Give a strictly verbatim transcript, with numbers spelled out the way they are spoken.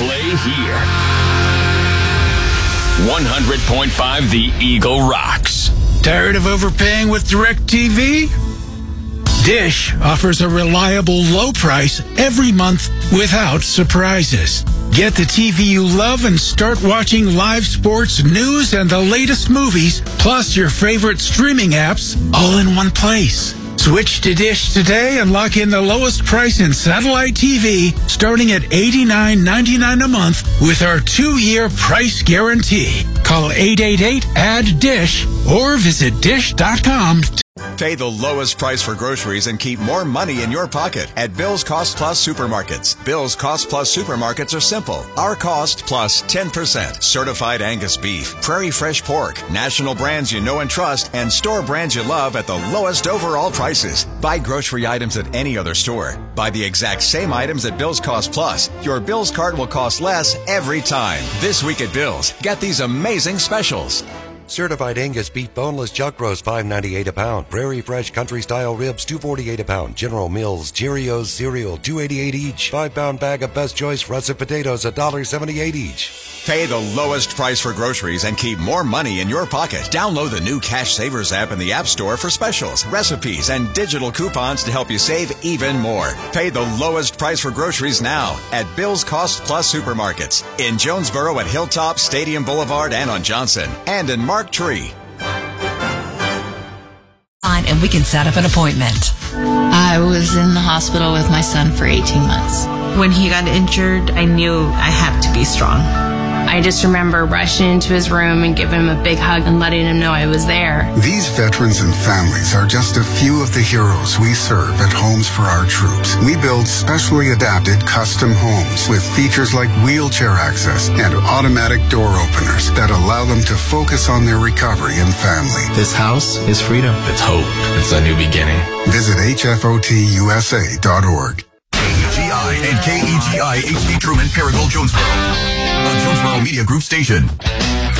play here. one hundred point five The Eagle rocks. Tired of overpaying with DirecTV? Dish offers a reliable low price every month without surprises. Get the T V you love and start watching live sports, news, and the latest movies, plus your favorite streaming apps, all in one place. Switch to Dish today and lock in the lowest price in satellite T V, starting at eighty-nine ninety-nine a month with our two-year price guarantee. Call eight eight eight, A D D D I S H or visit dish dot com. Pay the lowest price for groceries and keep more money in your pocket at Bill's Cost Plus Supermarkets. Bill's Cost Plus Supermarkets are simple. Our cost plus ten percent. Certified Angus beef, Prairie Fresh pork, national brands you know and trust, and store brands you love at the lowest overall prices. Buy grocery items at any other store. Buy the exact same items at Bill's Cost Plus. Your Bill's cart will cost less every time. This week at Bill's, get these amazing specials. Certified Angus beef boneless chuck roast five ninety-eight a pound. Prairie Fresh country style ribs two forty-eight a pound. General Mills Cheerios cereal two eighty-eight each. five pound bag of Best Choice russet potatoes one seventy-eight each. Pay the lowest price for groceries and keep more money in your pocket. Download the new Cash Savers app in the App Store for specials, recipes, and digital coupons to help you save even more. Pay the lowest price for groceries now at Bill's Cost Plus Supermarkets in Jonesboro at Hilltop, Stadium Boulevard, and on Johnson, and in Mark Tree. And we can set up an appointment. I was in the hospital with my son for eighteen months. When he got injured, I knew I had to be strong. I just remember rushing into his room and giving him a big hug and letting him know I was there. These veterans and families are just a few of the heroes we serve at Homes for Our Troops. We build specially adapted custom homes with features like wheelchair access and automatic door openers that allow them to focus on their recovery and family. This house is freedom. It's hope. It's a new beginning. Visit H F O T U S A dot org. K E G I and K E G I H D Truman Paragould Jonesboro, a Jonesboro Media Group station.